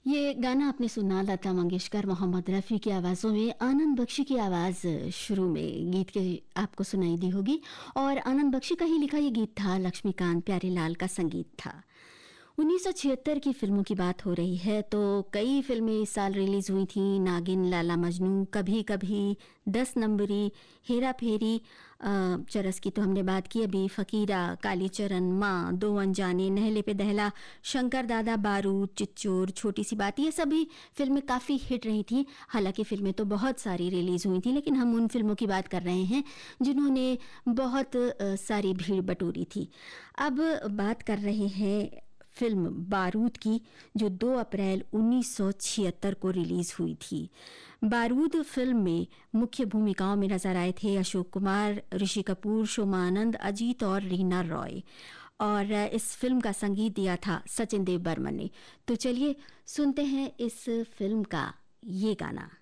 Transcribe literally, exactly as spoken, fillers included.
ये गाना आपने सुना लता मंगेशकर, मोहम्मद रफ़ी की आवाज़ों में। आनंद बख्शी की आवाज़ शुरू में गीत के आपको सुनाई दी होगी और आनंद बख्शी का ही लिखा ये गीत था, लक्ष्मीकांत प्यारेलाल का संगीत था। उन्नीस सौ छिहत्तर की फिल्मों की बात हो रही है तो कई फिल्में इस साल रिलीज हुई थी। नागिन, लाला मजनू, कभी कभी, दस नंबरी, हेरा फेरी, अ, चरस की तो हमने बात की अभी, फकीरा, कालीचरण, माँ, दो अनजाने, नहले पे दहला, शंकर दादा, बारूद, चिच्चोर, छोटी सी बात, ये सभी फिल्में काफ़ी हिट रही थी। हालांकि फिल्में तो बहुत सारी रिलीज हुई थी, लेकिन हम उन फिल्मों की बात कर रहे हैं जिन्होंने बहुत अ, सारी भीड़ बटोरी थी। अब बात कर रहे हैं फिल्म बारूद की, जो दो अप्रैल उन्नीस सौ छिहत्तर को रिलीज हुई थी। बारूद फिल्म में मुख्य भूमिकाओं में नजर आए थे अशोक कुमार, ऋषि कपूर, शोमा आनंद, अजीत और रीना रॉय। और इस फिल्म का संगीत दिया था सचिन देव बर्मन ने। तो चलिए सुनते हैं इस फिल्म का ये गाना।